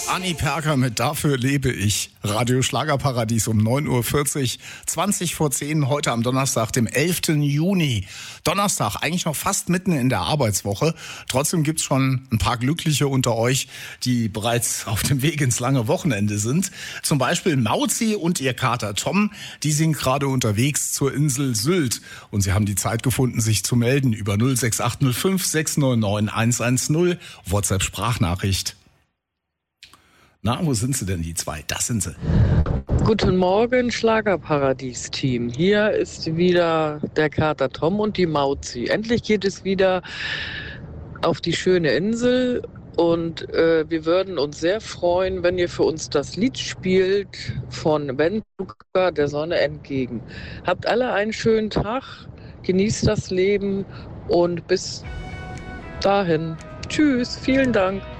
Anni Perker mit Dafür lebe ich. Radio Schlagerparadies um 9.40 Uhr, 20 vor 10, heute am Donnerstag, dem 11. Juni. Donnerstag, eigentlich noch fast mitten in der Arbeitswoche. Trotzdem gibt's schon ein paar Glückliche unter euch, die bereits auf dem Weg ins lange Wochenende sind. Zum Beispiel Mauzi und ihr Kater Tom, die sind gerade unterwegs zur Insel Sylt. Und sie haben die Zeit gefunden, sich zu melden über 06805 699 110, WhatsApp-Sprachnachricht. Na, wo sind sie denn, die zwei? Das sind sie. Guten Morgen, Schlagerparadies-Team. Hier ist wieder der Kater Tom und die Mauzi. Endlich geht es wieder auf die schöne Insel und wir würden uns sehr freuen, wenn ihr für uns das Lied spielt von Benzuka, der Sonne entgegen. Habt alle einen schönen Tag, genießt das Leben und bis dahin. Tschüss, vielen Dank.